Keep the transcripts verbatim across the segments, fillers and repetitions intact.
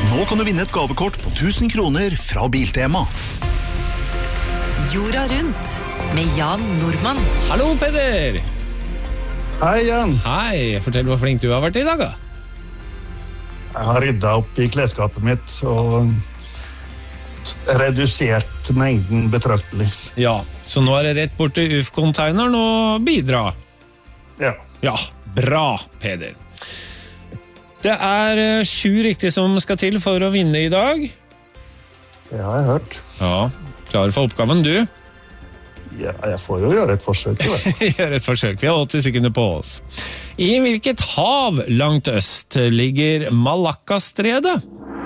Nå kan du vinne et gavekort på tusen kroner fra Biltema. Jorda rundt med Jan Nordmann. Hallo, Peder! Hei, Jan. Hei, fortell hvor flink du har vært i dag, da. Jeg har ryddet opp i klesskapet mitt og redusert mengden betraktelig. Ja, så nå er det rett bort til U F-containeren og bidra. Ja. Ja, bra, Peder. Det er sju riktig som skal til for å vinne i dag. Det har jeg hørt. Ja, klar for oppgaven du. Ja, jeg får jo gjøre et forsøk. Gjør et forsøk, vi har åtti sekunder på oss. I hvilket hav langt øst ligger Malakka-stredet?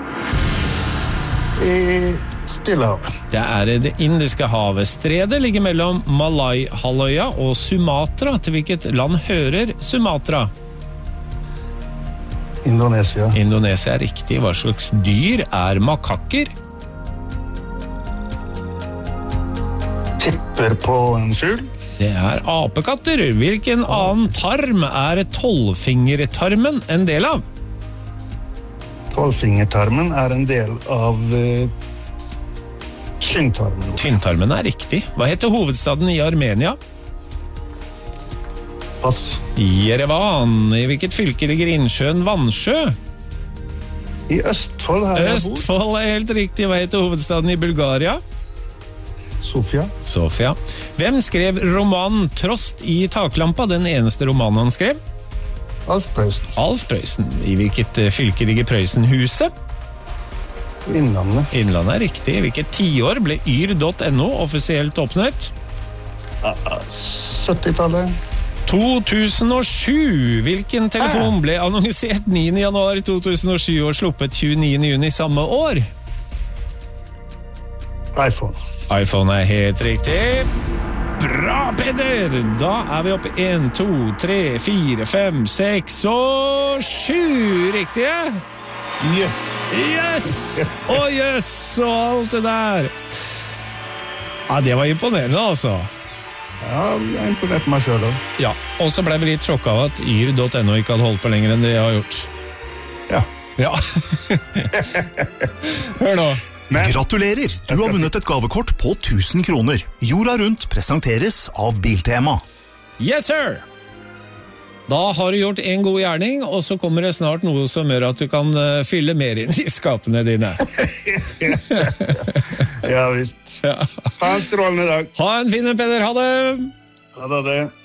I Stillehavet. Det er det indiske havet. Stredet ligger mellom Malay-halvøya og Sumatra. Til hvilket land hører Sumatra? Indonesia. Indonesia er riktig. Hva slags dyr er makakker? Tipper på en fugl. Det er apekatter. Hvilken annen tarm er tolvfingertarmen en del av? Tolvfingertarmen er en del av uh, tynntarmen. Tynntarmen er riktig. Hva heter hovedstaden i Armenia? Pass. Jerevan. I hvilket fylke ligger innsjøen Vannsjø? I Østfold her jeg bor. Østfold er helt riktig. Hva heter hovedstaden i Bulgaria? Sofia. Sofia. Hvem skrev romanen Trost i taklampa, den eneste romanen han skrev? Alf Prøysen. Alf Prøysen. I hvilket fylke ligger Prøysenhuset? Innlandet. Innlandet er riktig. I hvilket tiår ble yr punktum no offisielt åpnet? syttitallet. to tusen og sju. Hvilken telefon ble annonsert niende januar to tusen og sju og sluppet tjueniende juni samme år? iPhone. iPhone er helt riktig. Bra, Peder! Da er vi oppe i en, to, tre, fire, fem, seks og sju riktige. Yes! Yes! Og yes! Og alt det der. Ja, det var imponerende, altså. Ja, jeg imponerte meg selv også. Ja, og så ble vi litt sjokket av at yr punktum no ikke hadde holdt på lenger enn det jeg har gjort. Ja. Ja. Hør nå. Men, Gratulerer! Du har vunnet et gavekort på tusen kroner. Jorda rundt presenteres av Biltema. Yes, sir! Da har du gjort en god gjerning, og så kommer det snart noe som gjør at du kan uh, fylle mer inn i skapene dine. ja, visst. Ja. Ha en strålende dag. Ha en fin, Peder. Ha det! Ha det.